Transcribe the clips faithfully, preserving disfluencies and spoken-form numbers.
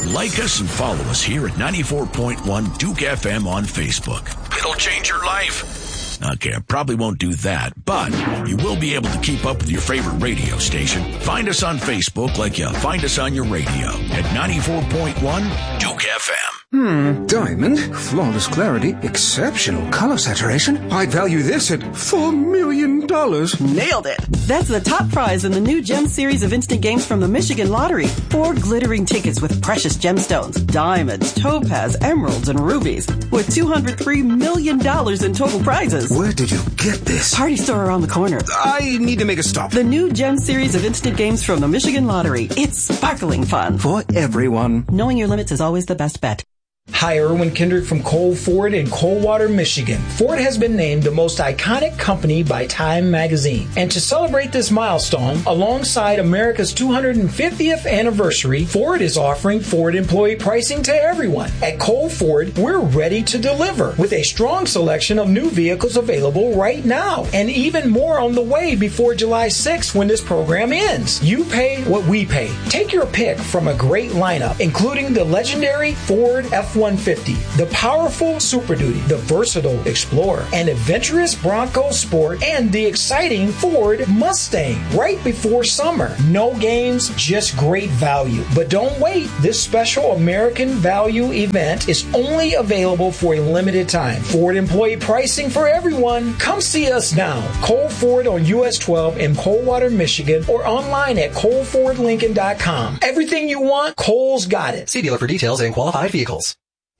Like us and follow us here at ninety-four point one Duke F M on Facebook. It'll change your life. Okay, I probably won't do that, but you will be able to keep up with your favorite radio station. Find us on Facebook like you find us on your radio at ninety-four point one Duke F M. Hmm, diamond, flawless clarity, exceptional color saturation. I'd value this at four million dollars. Nailed it. That's the top prize in the new Gem series of instant games from the Michigan Lottery. Four glittering tickets with precious gemstones, diamonds, topaz, emeralds, and rubies, with two hundred three million dollars in total prizes. Where did you get this? Party store around the corner. I need to make a stop. The new Gem series of instant games from the Michigan Lottery. It's sparkling fun. For everyone. Knowing your limits is always the best bet. Hi, Erwin Kendrick from Cole Ford in Coldwater, Michigan. Ford has been named the most iconic company by Time magazine. And to celebrate this milestone, alongside America's two hundred fiftieth anniversary, Ford is offering Ford employee pricing to everyone. At Cole Ford, we're ready to deliver with a strong selection of new vehicles available right now, and even more on the way before July sixth when this program ends. You pay what we pay. Take your pick from a great lineup, including the legendary Ford F one fifty, the powerful Super Duty, the versatile Explorer, an adventurous Bronco Sport, and the exciting Ford Mustang right before summer. No games, just great value. But don't wait. This special American Value event is only available for a limited time. Ford employee pricing for everyone. Come see us now. Cole Ford on U S twelve in Coldwater, Michigan, or online at cole ford lincoln dot com. Everything you want, Cole's got it. See dealer for details and qualified vehicles.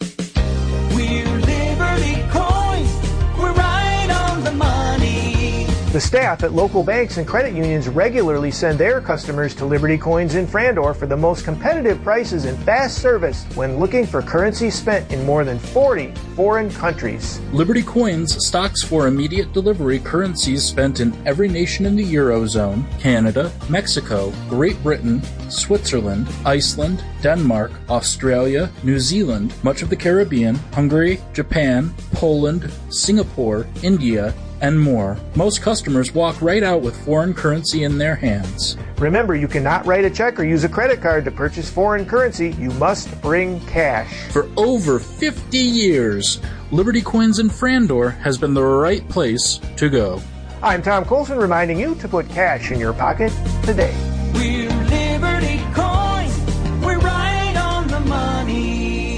The staff at local banks and credit unions regularly send their customers to Liberty Coins in Frandor for the most competitive prices and fast service when looking for currency spent in more than forty foreign countries. Liberty Coins stocks for immediate delivery currencies spent in every nation in the Eurozone, Canada, Mexico, Great Britain, Switzerland, Iceland, Denmark, Australia, New Zealand, much of the Caribbean, Hungary, Japan, Poland, Singapore, India, and more. Most customers walk right out with foreign currency in their hands. Remember, you cannot write a check or use a credit card to purchase foreign currency. You must bring cash. For over fifty years, Liberty Coins in Frandor has been the right place to go. I'm Tom Colson reminding you to put cash in your pocket today. We're Liberty Coins. We're right on the money.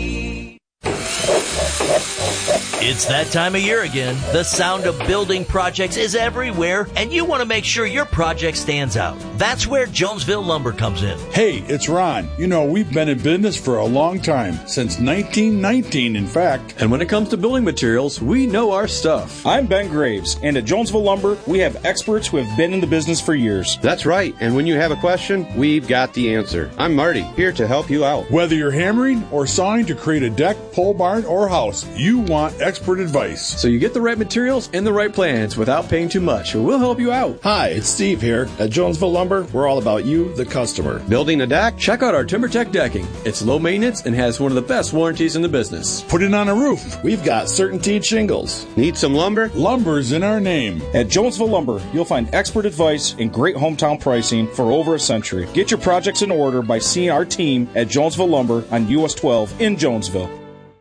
It's that time of year again. The sound of building projects is everywhere, and you want to make sure your project stands out. That's where Jonesville Lumber comes in. Hey, it's Ron. You know, we've been in business for a long time, since nineteen nineteen, in fact. And when it comes to building materials, we know our stuff. I'm Ben Graves, and at Jonesville Lumber, we have experts who have been in the business for years. That's right, and when you have a question, we've got the answer. I'm Marty, here to help you out. Whether you're hammering or sawing to create a deck, pole barn, or house, you want expert advice. So you get the right materials and the right plans without paying too much. We'll help you out. Hi, it's Steve here. At Jonesville Lumber, we're all about you, the customer. Building a deck? Check out our TimberTech decking. It's low maintenance and has one of the best warranties in the business. Put it on a roof. We've got CertainTeed shingles. Need some lumber? Lumber's in our name. At Jonesville Lumber, you'll find expert advice and great hometown pricing for over a century. Get your projects in order by seeing our team at Jonesville Lumber on U S twelve in Jonesville.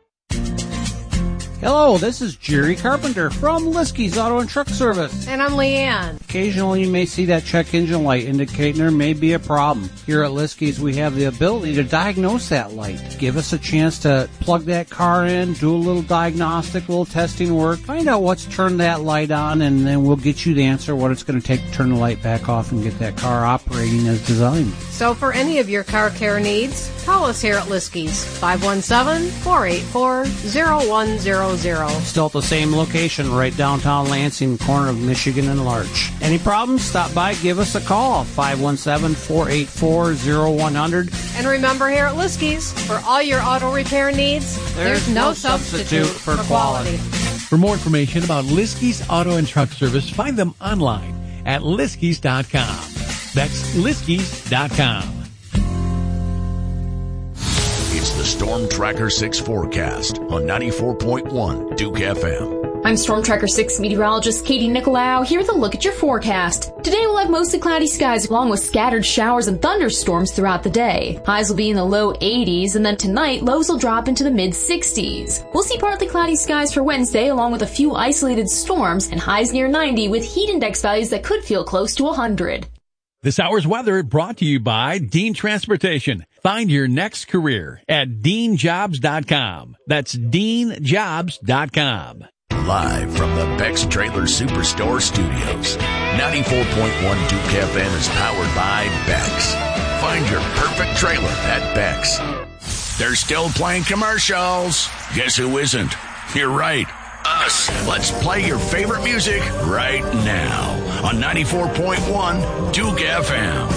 Hello, this is Jerry Carpenter from Liskey's Auto and Truck Service. And I'm Leanne. Occasionally you may see that check engine light indicating there may be a problem. Here at Liskey's we have the ability to diagnose that light. Give us a chance to plug that car in, do a little diagnostic, a little testing work, find out what's turned that light on, and then we'll get you the answer what it's going to take to turn the light back off and get that car operating as designed. So for any of your car care needs, call us here at Liskey's, five one seven, four eight four, zero one zero zero. Still at the same location, right downtown Lansing, corner of Michigan and Larch. Any problems? Stop by, give us a call, five one seven, four eight four, zero one zero zero. And remember here at Liskey's, for all your auto repair needs, there's, there's no, no substitute, substitute for, for quality. quality. For more information about Liskey's Auto and Truck Service, find them online at Liskey's dot com. That's Liskey's dot com. It's the Storm Tracker six forecast on ninety-four point one Duke F M. I'm Storm Tracker six meteorologist Katie Nicolau here with a look at your forecast. Today we'll have mostly cloudy skies along with scattered showers and thunderstorms throughout the day. Highs will be in the low eighties, and then tonight lows will drop into the mid sixties. We'll see partly cloudy skies for Wednesday along with a few isolated storms and highs near ninety with heat index values that could feel close to one hundred. This hour's weather brought to you by Dean Transportation. Find your next career at dean jobs dot com. That's dean jobs dot com. Live from the Beck's Trailer Superstore Studios, ninety-four point one Duke F M is powered by Beck's. Find your perfect trailer at Beck's. They're still playing commercials. Guess who isn't? You're right. Us. Let's play your favorite music right now on ninety-four point one Duke F M.